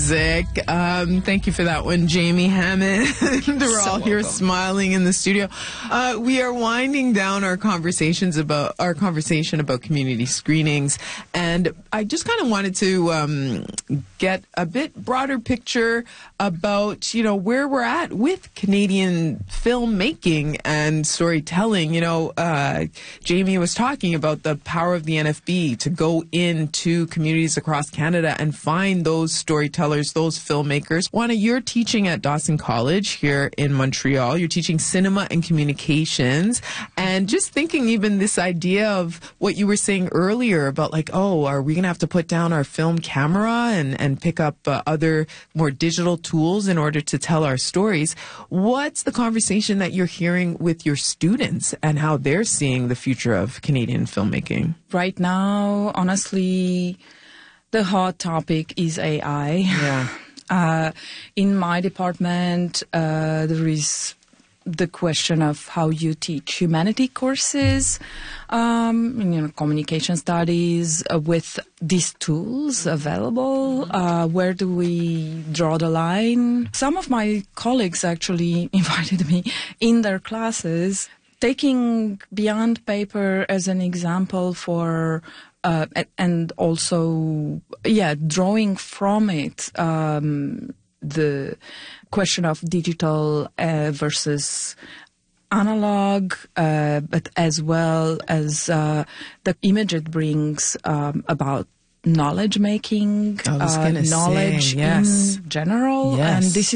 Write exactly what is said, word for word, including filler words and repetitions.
Um, thank you for that one, Jamie Hammond. We're all So here welcome. smiling in the studio. Uh, we are winding down our conversations about our conversation about community screenings, and I just kind of wanted to um, get a bit broader picture about you know where we're at with Canadian filmmaking and storytelling. You know, uh, Jamie was talking about the power of the N F B to go into communities across Canada and find those storytellers, those filmmakers. Juana, you're teaching at Dawson College here in Montreal. You're teaching cinema and communications. And just thinking even this idea of what you were saying earlier about like, oh, are we going to have to put down our film camera and, and pick up uh, other more digital tools in order to tell our stories? What's the conversation that you're hearing with your students and how they're seeing the future of Canadian filmmaking? Right now, honestly, the hot topic is A I. Yeah. Uh, in my department, uh, there is the question of how you teach humanity courses, um, you know, communication studies uh, with these tools available. Uh, where do we draw the line? Some of my colleagues actually invited me in their classes, taking Beyond Paper as an example for Uh, and also, yeah, drawing from it um, the question of digital uh, versus analog, uh, but as well as uh, the image it brings um, about knowledge making, I was uh, gonna knowledge say, yes. in general. Yes. And this